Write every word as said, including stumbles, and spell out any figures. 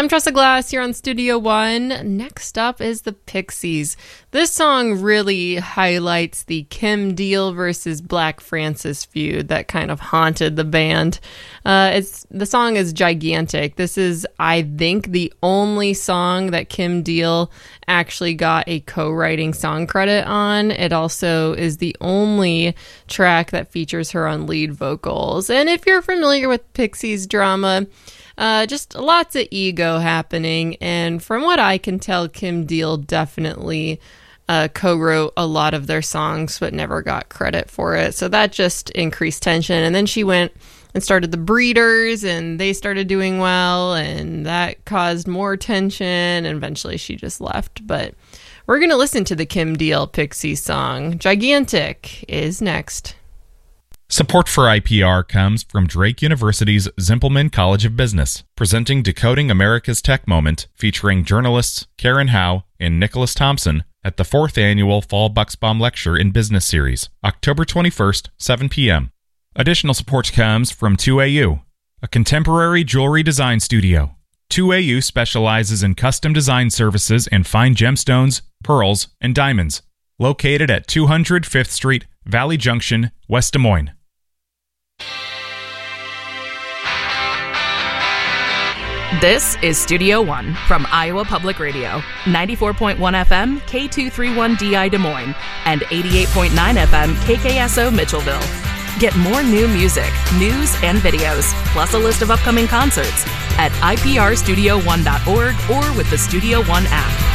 I'm Tressa Glass here on Studio One. Next up is the Pixies. This song really highlights the Kim Deal versus Black Francis feud that kind of haunted the band. Uh, it's the song is gigantic. This is, I think, the only song that Kim Deal actually got a co-writing song credit on. It also is the only track that features her on lead vocals. And if you're familiar with Pixies drama, Uh, just lots of ego happening, and from what I can tell, Kim Deal definitely uh, co-wrote a lot of their songs, but never got credit for it, so that just increased tension. And then she went and started the Breeders, and they started doing well, and that caused more tension, and eventually she just left. But we're going to listen to the Kim Deal Pixies song. Gigantic is next. Support for I P R comes from Drake University's Zimpelman College of Business, presenting Decoding America's Tech Moment, featuring journalists Karen Howe and Nicholas Thompson at the fourth annual Fall Bucksbaum Lecture in Business Series, October twenty-first, seven p.m. Additional support comes from two A U, a contemporary jewelry design studio. two A U specializes in custom design services and fine gemstones, pearls, and diamonds, located at two hundred fifth Street, Valley Junction, West Des Moines. This is Studio One from Iowa Public Radio, ninety-four point one F M, K two thirty-one D I Des Moines, and eighty-eight point nine F M, K K S O Mitchellville. Get more new music, news, and videos, plus a list of upcoming concerts at I P R studio one dot org or with the Studio One app.